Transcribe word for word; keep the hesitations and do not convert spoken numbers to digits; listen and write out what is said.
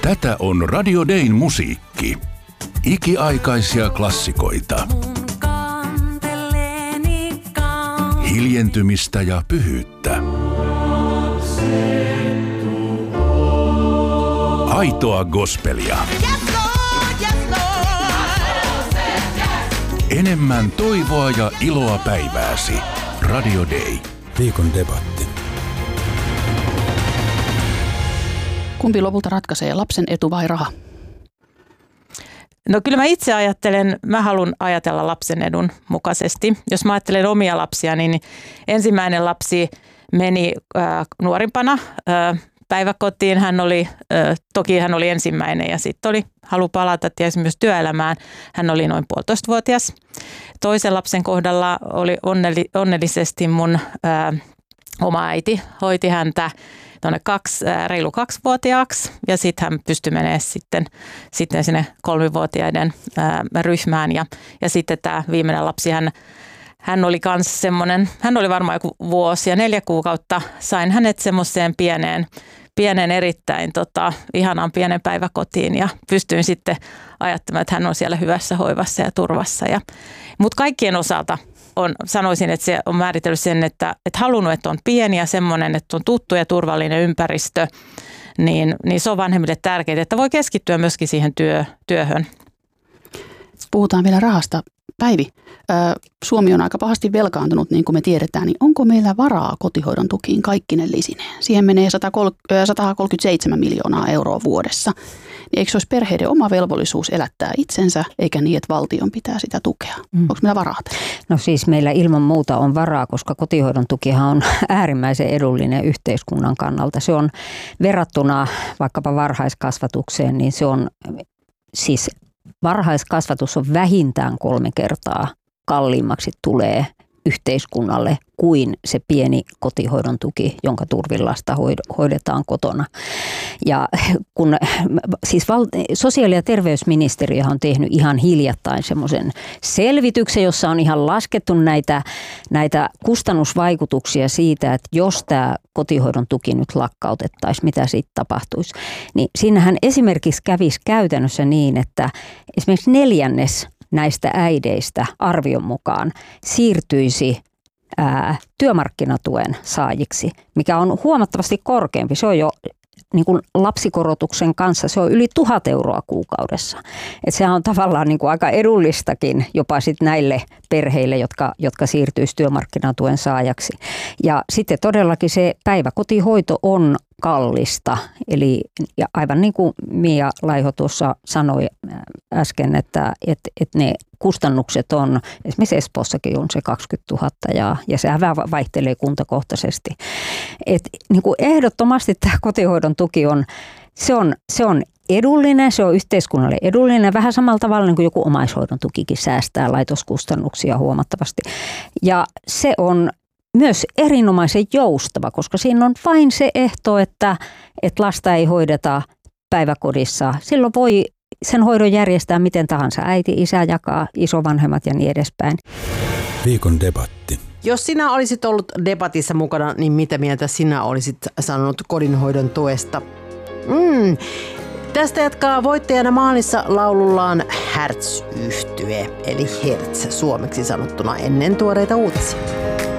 Tätä on Radio Dayn musiikki. Ikiaikaisia klassikoita. Hiljentymistä ja pyhyyttä. Aitoa gospelia. Enemmän toivoa ja iloa päivääsi. Radio Day. Viikon debatti. Kumpi lopulta ratkaisee, lapsen etu vai raha? No kyllä mä itse ajattelen, mä haluan ajatella lapsen edun mukaisesti. Jos mä ajattelen omia lapsia, niin ensimmäinen lapsi meni äh, nuorimpana äh, päiväkotiin. Hän oli, äh, toki hän oli ensimmäinen ja sitten oli halu palata tietysti myös työelämään. Hän oli noin puolitoistavuotias. Toisen lapsen kohdalla oli onnelli, onnellisesti mun äh, oma äiti hoiti häntä tuonne kaksi, reilu kaksivuotiaaksi ja sitten hän pystyi menemään sitten, sitten sinne kolmivuotiaiden ää, ryhmään ja, ja sitten tämä viimeinen lapsi, hän, hän oli kans semmoinen, hän oli varmaan joku vuosi ja neljä kuukautta sain hänet semmoiseen pieneen, pienen erittäin tota, ihanaan pienen päiväkotiin ja pystyin sitten ajattelemaan, että hän on siellä hyvässä hoivassa ja turvassa. Ja, mutta kaikkien osalta on, sanoisin, että se on määritellyt sen, että, että halunnut, että on pieni ja semmoinen, että on tuttu ja turvallinen ympäristö, niin, niin se on vanhemmille tärkeää, että voi keskittyä myöskin siihen työ, työhön. Puhutaan vielä rahasta. Päivi, Suomi on aika pahasti velkaantunut, niin kuin me tiedetään, niin onko meillä varaa kotihoidon tukiin kaikkinen lisineen? Siihen menee sata kolmekymmentäseitsemän miljoonaa euroa vuodessa. Niin eikö se olisi perheiden oma velvollisuus elättää itsensä, eikä niin, että valtion pitää sitä tukea? Mm. Onko meillä varaa? No siis meillä ilman muuta on varaa, koska kotihoidon tukihan on äärimmäisen edullinen yhteiskunnan kannalta. Se on verrattuna vaikkapa varhaiskasvatukseen, niin se on siis varhaiskasvatus on vähintään kolme kertaa kalliimmaksi tulee yhteiskunnalle kuin se pieni kotihoidon tuki, jonka turvin lasta hoidetaan kotona. Ja kun siis val, sosiaali- ja terveysministeriö on tehnyt ihan hiljattain semmoisen selvityksen, jossa on ihan laskettu näitä, näitä kustannusvaikutuksia siitä, että jos tämä kotihoidon tuki nyt lakkautettaisiin, mitä siitä tapahtuisi. Niin siinähän esimerkiksi kävisi käytännössä niin, että esimerkiksi neljännes näistä äideistä arvion mukaan siirtyisi ää, työmarkkinatuen saajiksi, mikä on huomattavasti korkeampi. Se on jo niin kuin lapsikorotuksen kanssa, se on yli tuhat euroa kuukaudessa. Et sehän on tavallaan niin kuin aika edullistakin jopa sit näille perheille, jotka, jotka siirtyisi työmarkkinatuen saajaksi. Ja sitten todellakin se päiväkotihoito on kallista. Eli ja aivan niin kuin Mia Laiho tuossa sanoi äsken, että, että, että ne kustannukset on, esimerkiksi Espoossakin on se kaksikymmentätuhatta ja, ja sehän vähän vaihtelee kuntakohtaisesti. Et, niin kuin ehdottomasti tämä kotihoidon tuki on, se on, se on edullinen, se on yhteiskunnalle edullinen, vähän samalla tavalla niin kuin joku omaishoidon tukikin säästää laitoskustannuksia huomattavasti. Ja se on myös erinomaisen joustava, koska siinä on vain se ehto, että, että lasta ei hoideta päiväkodissa. Silloin voi sen hoidon järjestää miten tahansa. Äiti, isä jakaa, isovanhemmat ja niin edespäin. Viikon debatti. Jos sinä olisit ollut debatissa mukana, niin mitä mieltä sinä olisit sanonut kodinhoidon tuesta? Mm. Tästä jatkaa voittajana maalissa laulullaan Hertz-yhtye, eli Hertz suomeksi sanottuna ennen tuoreita uutisia.